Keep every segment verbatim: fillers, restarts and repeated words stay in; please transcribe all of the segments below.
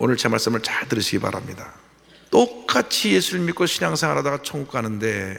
오늘 제 말씀을 잘 들으시기 바랍니다. 똑같이 예수를 믿고 신앙생활하다가 천국 가는데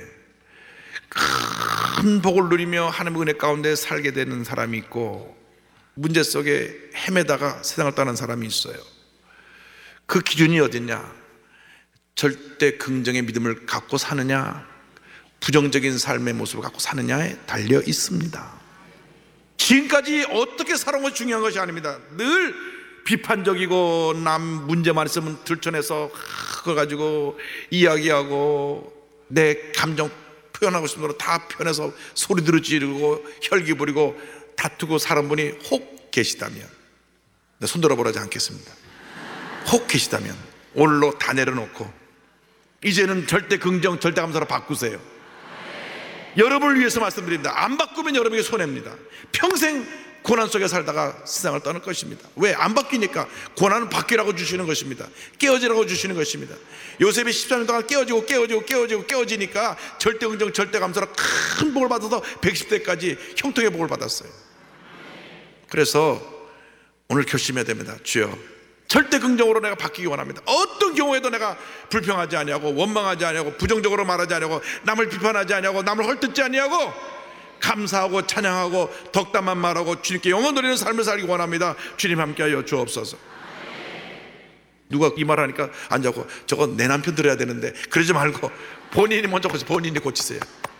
큰 복을 누리며 하나님의 은혜 가운데 살게 되는 사람이 있고, 문제 속에 헤매다가 세상을 떠나는 사람이 있어요. 그 기준이 어딨냐? 절대 긍정의 믿음을 갖고 사느냐, 부정적인 삶의 모습을 갖고 사느냐에 달려 있습니다. 지금까지 어떻게 살아온 것이 중요한 것이 아닙니다. 늘 비판적이고 남 문제만 있으면 들춰내서 그거 가지고 이야기하고 내 감정 표현하고 싶은 대로 다 표현해서 소리들을 지르고 혈기 부리고 다투고 사는 분이 혹 계시다면, 손 들어보라지 않겠습니다. 혹 계시다면 오늘로 다 내려놓고 이제는 절대 긍정, 절대 감사로 바꾸세요. 여러분을 위해서 말씀드립니다. 안 바꾸면 여러분에게 손해입니다. 평생 고난 속에 살다가 세상을 떠날 것입니다. 왜? 안 바뀌니까. 고난은 바뀌라고 주시는 것입니다. 깨어지라고 주시는 것입니다. 요셉이 십삼 년 동안 깨어지고 깨어지고 깨어지고 깨어지니까 절대 긍정, 절대 감사로 큰 복을 받아서 백십 대까지 형통의 복을 받았어요. 그래서 오늘 결심해야 됩니다. 주여, 절대 긍정으로 내가 바뀌기 원합니다. 어떤 경우에도 내가 불평하지 아니하고 원망하지 아니하고 부정적으로 말하지 아니하고 남을 비판하지 아니하고 남을 헐뜯지 아니하고 감사하고 찬양하고 덕담만 말하고 주님께 영원 누리는 삶을 살기 원합니다. 주님 함께하여 주옵소서. 누가 이 말하니까 안 자고 저거 내 남편 들어야 되는데, 그러지 말고 본인이 먼저 고치세요. 본인이 고치세요.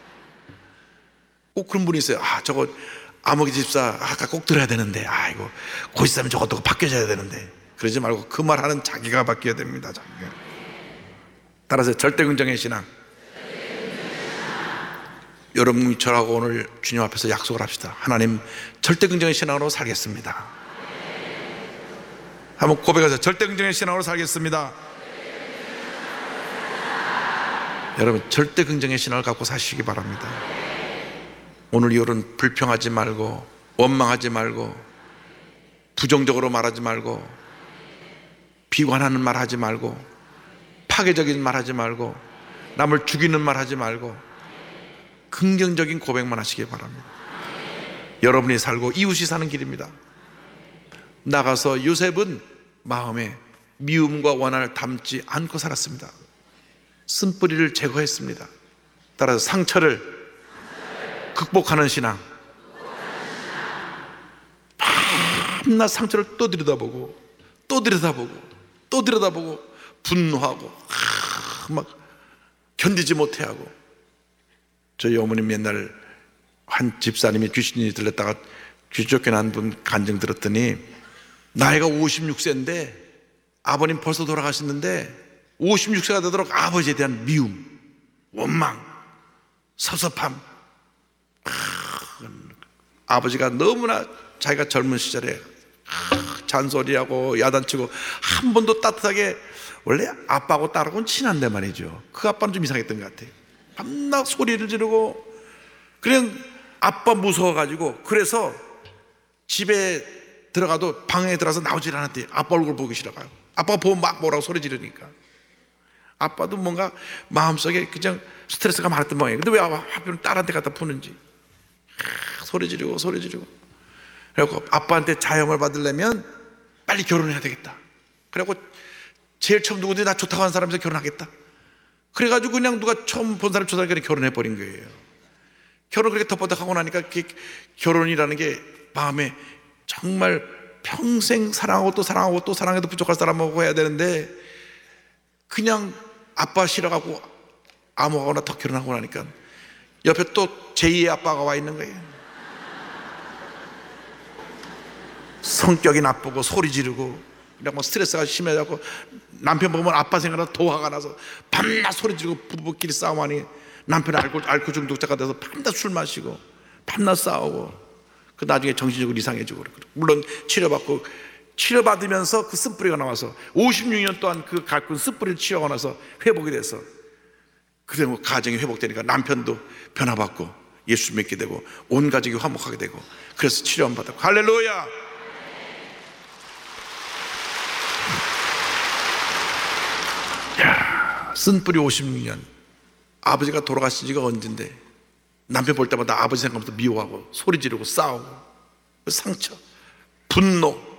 꼭 그런 분이 있어요. 아, 저거 아무개 집사 아까 꼭 들어야 되는데, 아이고 고치사면 저것도 바뀌어져야 되는데, 그러지 말고 그 말하는 자기가 바뀌어야 됩니다. 자기가. 따라서 절대 긍정의 신앙. 여러분이 저하고 오늘 주님 앞에서 약속을 합시다. 하나님, 절대 긍정의 신앙으로 살겠습니다. 한번 고백하세요. 절대 긍정의 신앙으로 살겠습니다. 여러분, 절대 긍정의 신앙을 갖고 사시기 바랍니다. 오늘 이후로는 불평하지 말고 원망하지 말고 부정적으로 말하지 말고 비관하는 말 하지 말고 파괴적인 말 하지 말고 남을 죽이는 말 하지 말고 긍정적인 고백만 하시기 바랍니다. 여러분이 살고 이웃이 사는 길입니다. 나가서 요셉은 마음에 미움과 원한을 담지 않고 살았습니다. 쓴뿌리를 제거했습니다. 따라서 상처를 극복하는 신앙. 밤낮 상처를 또 들여다보고 또 들여다보고 또 들여다보고 분노하고 막 견디지 못해하고. 저희 어머님 옛날 한 집사님이 귀신이 들렸다가 귀 쫓겨난 분 간증 들었더니 나이가 오십육 세인데 아버님 벌써 돌아가셨는데 오십육 세가 되도록 아버지에 대한 미움, 원망, 섭섭함. 아버지가 너무나 자기가 젊은 시절에 잔소리하고 야단치고 한 번도 따뜻하게, 원래 아빠하고 딸하고는 친한데 말이죠. 그 아빠는 좀 이상했던 것 같아요. 밤낮 소리를 지르고 그냥 아빠 무서워가지고, 그래서 집에 들어가도 방에 들어가서 나오질 않았대요. 아빠 얼굴 보기 싫어가요. 아빠가 보면 막 뭐라고 소리 지르니까. 아빠도 뭔가 마음속에 그냥 스트레스가 많았던 모양이에요. 근데 왜 하필 딸한테 갖다 푸는지 소리 지르고 소리 지르고. 그래갖고 아빠한테 자영을 받으려면 빨리 결혼해야 되겠다. 그래갖고 제일 처음 누구든지 나 좋다고 하는 사람한테 결혼하겠다. 그래가지고 그냥 누가 처음 본 사람 초등학교 때 결혼해버린 거예요. 결혼 그렇게 덮어덕하고 나니까 결혼이라는 게 마음에 정말 평생 사랑하고 또 사랑하고 또 사랑해도 부족할 사람하고 해야 되는데, 그냥 아빠 싫어가고 아무거나 더 결혼하고 나니까 옆에 또 제이의 아빠가 와 있는 거예요. 성격이 나쁘고 소리 지르고 그냥 뭐 스트레스가 심해져서 남편 보면 아빠 생각나서 더 화가 나서 밤낮 소리 지르고 부부끼리 싸움하니 남편은 알코올, 알코올 중독자가 돼서 밤낮 술 마시고 밤낮 싸우고 그 나중에 정신적으로 이상해지고 그러고. 물론 치료받고 치료받으면서 그 쓴뿌리가 나와서 오십육 년 동안 그 가꾼 쓴뿌리를 치료하고 나서 회복이 돼서 그래 뭐 가정이 회복되니까 남편도 변화받고 예수 믿게 되고 온 가족이 화목하게 되고, 그래서 치료만 받았고. 할렐루야. 야, 쓴뿌리 오십육 년. 아버지가 돌아가신 지가 언젠데 남편 볼 때마다 아버지 생각하면서 미워하고 소리 지르고 싸우고 상처, 분노,